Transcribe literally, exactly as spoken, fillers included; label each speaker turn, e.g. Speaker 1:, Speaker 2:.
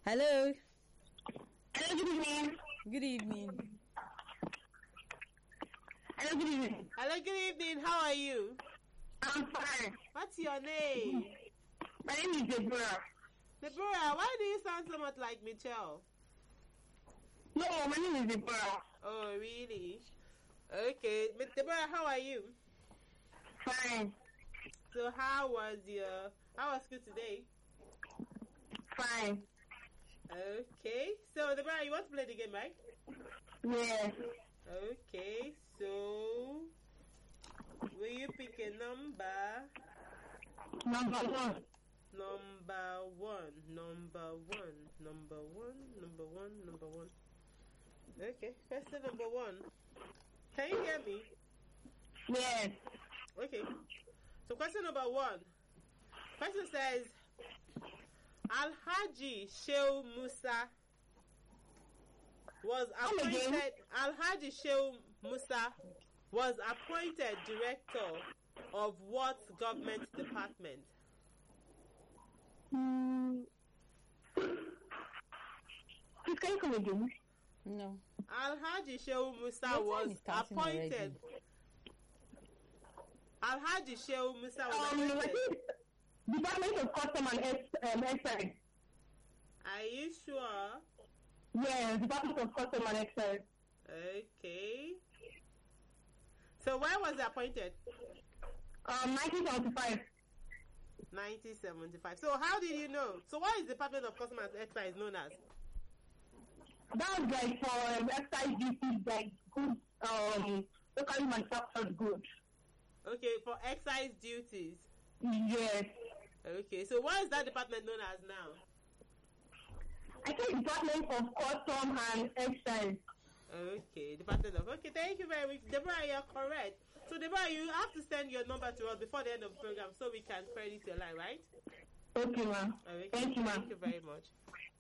Speaker 1: Hello.
Speaker 2: Hello, good evening.
Speaker 1: Good evening.
Speaker 2: Hello, good evening.
Speaker 3: Hello, good evening. How are you?
Speaker 2: I'm fine.
Speaker 3: What's your name?
Speaker 2: My name is Deborah.
Speaker 3: Deborah, why do you sound so much like Michelle?
Speaker 2: No, my name is Deborah.
Speaker 3: Oh, really? Okay. But Deborah, how are you?
Speaker 2: Fine.
Speaker 3: So how was your, how was school today?
Speaker 2: Fine.
Speaker 3: Okay. So Deborah, you want to play the game, right?
Speaker 2: Yes.
Speaker 3: Okay. So will you pick a number?
Speaker 2: Number one.
Speaker 3: Number one, number one, number one, number one, number one. Okay, question number one. Can you hear me?
Speaker 2: Yes.
Speaker 3: Okay. So question number one. Question says, Alhaji Shehu Musa was appointed. Alhaji Shehu Musa was appointed director of what government department?
Speaker 2: Hmm. Please, can you come again?
Speaker 1: No.
Speaker 3: Alhaji Shehu Musa
Speaker 1: Your time
Speaker 3: was
Speaker 1: is counting
Speaker 3: appointed.
Speaker 1: already.
Speaker 3: Alhaji Shehu Musa was
Speaker 2: Um, I
Speaker 3: appointed.
Speaker 2: think Department of Custom and Ex- um, Excise.
Speaker 3: Are you sure?
Speaker 2: Yes, Department of Custom and Excise.
Speaker 3: Okay. So when was it appointed?
Speaker 2: Um, nineteen seventy-five.
Speaker 3: nineteen seventy-five. So how did you know? So what is the Department of Customs and Excise known as?
Speaker 2: That was like for um, excise duties, like goods, um, locally manufactured goods.
Speaker 3: Okay, for excise duties.
Speaker 2: Yes.
Speaker 3: Okay, so what is that department known as now?
Speaker 2: I think Department of Custom and Excise.
Speaker 3: Okay, Department of... Okay, thank you very much. Deborah, you're correct. So, Deborah, you have to send your number to us before the end of the program so we can credit your line, right?
Speaker 2: Okay, ma'am.
Speaker 3: Okay,
Speaker 2: Thank you, ma'am.
Speaker 3: Thank you very much.